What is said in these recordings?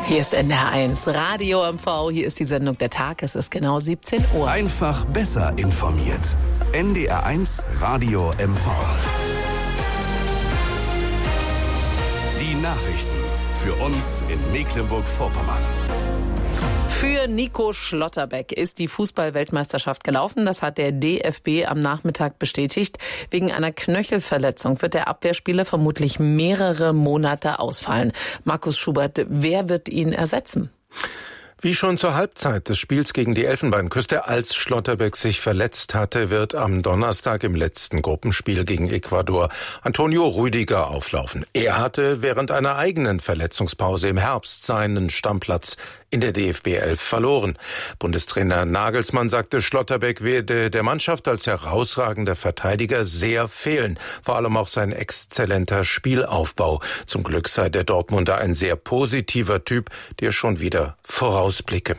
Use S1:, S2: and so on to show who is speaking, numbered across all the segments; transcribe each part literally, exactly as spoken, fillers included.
S1: Hier ist N D R eins Radio M V, hier ist die Sendung Der Tag, es ist genau siebzehn Uhr.
S2: Einfach besser informiert. N D R eins Radio M V. Die Nachrichten für uns in Mecklenburg-Vorpommern.
S1: Für Nico Schlotterbeck ist die Fußball-Weltmeisterschaft gelaufen. Das hat der D F B am Nachmittag bestätigt. Wegen einer Knöchelverletzung wird der Abwehrspieler vermutlich mehrere Monate ausfallen. Markus Schubert, wer wird ihn ersetzen?
S3: Wie schon zur Halbzeit des Spiels gegen die Elfenbeinküste, als Schlotterbeck sich verletzt hatte, wird am Donnerstag im letzten Gruppenspiel gegen Ecuador Antonio Rüdiger auflaufen. Er hatte während einer eigenen Verletzungspause im Herbst seinen Stammplatz in der D F B elf verloren. Bundestrainer Nagelsmann sagte, Schlotterbeck werde der Mannschaft als herausragender Verteidiger sehr fehlen. Vor allem auch sein exzellenter Spielaufbau. Zum Glück sei der Dortmunder ein sehr positiver Typ, der schon wieder vorausblicke.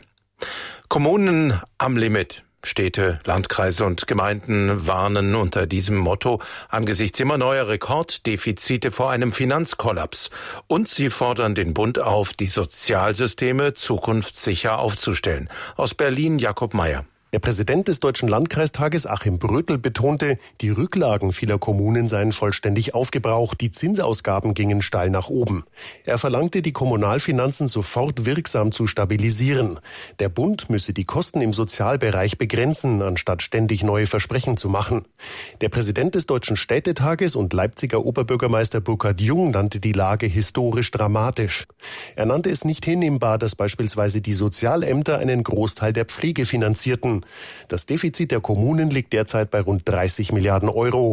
S3: Kommunen am Limit. Städte, Landkreise und Gemeinden warnen unter diesem Motto angesichts immer neuer Rekorddefizite vor einem Finanzkollaps. Und sie fordern den Bund auf, die Sozialsysteme zukunftssicher aufzustellen. Aus Berlin Jakob Mayer.
S4: Der Präsident des Deutschen Landkreistages, Achim Bröckl, betonte, die Rücklagen vieler Kommunen seien vollständig aufgebraucht, die Zinsausgaben gingen steil nach oben. Er verlangte, die Kommunalfinanzen sofort wirksam zu stabilisieren. Der Bund müsse die Kosten im Sozialbereich begrenzen, anstatt ständig neue Versprechen zu machen. Der Präsident des Deutschen Städtetages und Leipziger Oberbürgermeister Burkhard Jung nannte die Lage historisch dramatisch. Er nannte es nicht hinnehmbar, dass beispielsweise die Sozialämter einen Großteil der Pflege finanzierten. Das Defizit der Kommunen liegt derzeit bei rund dreißig Milliarden Euro.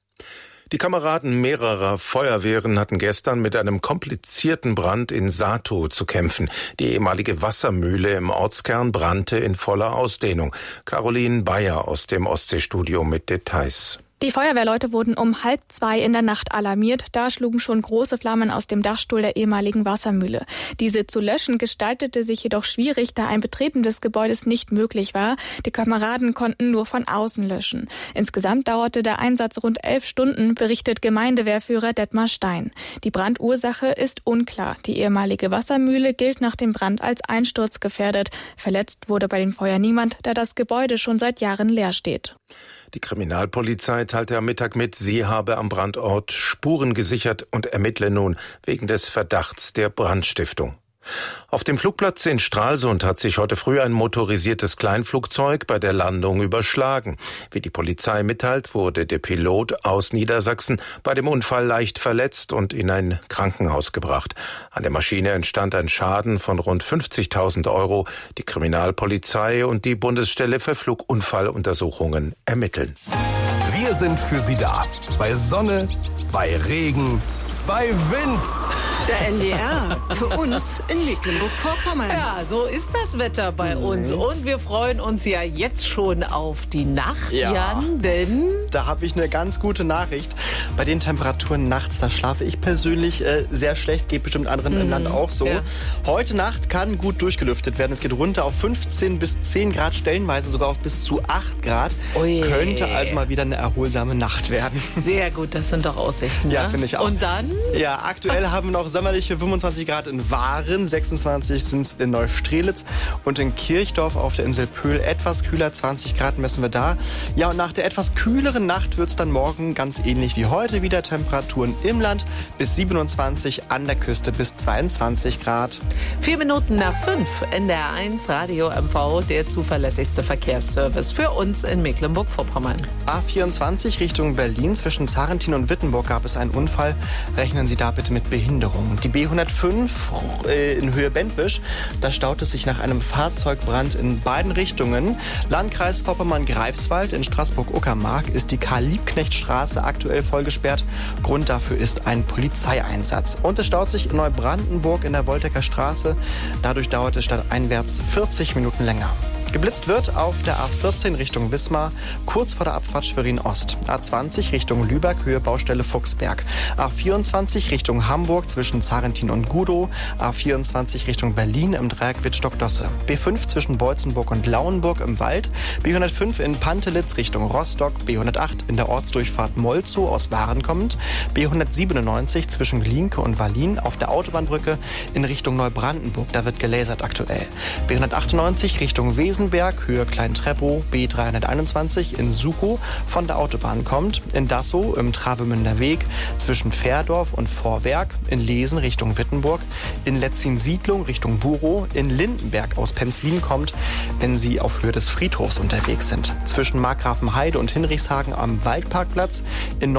S3: Die Kameraden mehrerer Feuerwehren hatten gestern mit einem komplizierten Brand in Sato zu kämpfen. Die ehemalige Wassermühle im Ortskern brannte in voller Ausdehnung. Caroline Bayer aus dem Ostseestudio mit Details.
S5: Die Feuerwehrleute wurden um halb zwei in der Nacht alarmiert. Da schlugen schon große Flammen aus dem Dachstuhl der ehemaligen Wassermühle. Diese zu löschen gestaltete sich jedoch schwierig, da ein Betreten des Gebäudes nicht möglich war. Die Kameraden konnten nur von außen löschen. Insgesamt dauerte der Einsatz rund elf Stunden, berichtet Gemeindewehrführer Detmar Stein. Die Brandursache ist unklar. Die ehemalige Wassermühle gilt nach dem Brand als einsturzgefährdet. Verletzt wurde bei dem Feuer niemand, da das Gebäude schon seit Jahren leer steht.
S3: Die Kriminalpolizei teilte am Mittag mit, sie habe am Brandort Spuren gesichert und ermittle nun wegen des Verdachts der Brandstiftung. Auf dem Flugplatz in Stralsund hat sich heute früh ein motorisiertes Kleinflugzeug bei der Landung überschlagen. Wie die Polizei mitteilt, wurde der Pilot aus Niedersachsen bei dem Unfall leicht verletzt und in ein Krankenhaus gebracht. An der Maschine entstand ein Schaden von rund fünfzigtausend Euro. Die Kriminalpolizei und die Bundesstelle für Flugunfalluntersuchungen ermitteln.
S2: Wir sind für Sie da. Bei Sonne, bei Regen, bei Wind.
S6: Der N D R, für uns in Mecklenburg-Vorpommern.
S1: Ja, so ist das Wetter bei uns. Und wir freuen uns ja jetzt schon auf die Nacht,
S7: Ja.
S1: Jan, denn...
S7: Da habe ich eine ganz gute Nachricht. Bei den Temperaturen nachts, da schlafe ich persönlich äh, sehr schlecht, geht bestimmt anderen im Land auch so.
S1: Ja.
S7: Heute Nacht kann gut durchgelüftet werden. Es geht runter auf fünfzehn bis zehn Grad, stellenweise sogar auf bis zu acht Grad.
S1: Ui.
S7: Könnte also mal wieder eine erholsame Nacht werden.
S1: Sehr gut, das sind doch Aussichten.
S7: Ja,
S1: ne?
S7: finde ich auch.
S1: Und dann?
S7: Ja, aktuell haben wir noch sommerliche fünfundzwanzig Grad in Waren, sechsundzwanzig sind es in Neustrelitz und in Kirchdorf auf der Insel Pöhl etwas kühler, zwanzig Grad messen wir da. Ja, und nach der etwas kühleren Nacht wird es dann morgen ganz ähnlich wie heute wieder Temperaturen im Land bis siebenundzwanzig, an der Küste bis zweiundzwanzig Grad.
S1: Vier Minuten nach fünf, N D R eins Radio M V, der zuverlässigste Verkehrsservice für uns in Mecklenburg-Vorpommern.
S7: A vierundzwanzig Richtung Berlin, zwischen Zarentin und Wittenburg gab es einen Unfall. Rechnen Sie da bitte mit Behinderung. Die B hundertfünf äh, in Höhe Bentwisch, da staut es sich nach einem Fahrzeugbrand in beiden Richtungen. Landkreis Vorpommern-Greifswald in Straßburg-Uckermark ist die Karl-Liebknecht-Straße aktuell vollgesperrt. Grund dafür ist ein Polizeieinsatz. Und es staut sich in Neubrandenburg in der Woltecker Straße. Dadurch dauert es stadteinwärts vierzig Minuten länger. Geblitzt wird auf der A vierzehn Richtung Wismar, kurz vor der Abfahrt Schwerin-Ost. A zwanzig Richtung Lübeck, Höhe Baustelle Fuchsberg. A vierundzwanzig Richtung Hamburg zwischen Zarentin und Gudow. A vierundzwanzig Richtung Berlin im Dreieck Wittstock-Dosse. B fünf zwischen Beutzenburg und Lauenburg im Wald. B hundertfünf in Pantelitz Richtung Rostock. B hundertacht in der Ortsdurchfahrt Molzow aus Waren kommend. B hundertsiebenundneunzig zwischen Glienke und Wallin auf der Autobahnbrücke in Richtung Neubrandenburg. Da wird gelasert aktuell. B hundertachtundneunzig Richtung Wesenberg, Höhe Klein-Treppow. B dreihunderteinundzwanzig in Sukow von der Autobahn kommt. In Dassow im Travemünder Weg zwischen Fährdorf und Vorwerk. In Lesen Richtung Wittenburg. In Letzin-Siedlung Richtung Burow. In Lindenberg aus Penzlin kommt, wenn Sie auf Höhe des Friedhofs unterwegs sind. Zwischen Markgrafenheide und Hinrichshagen am Waldparkplatz. In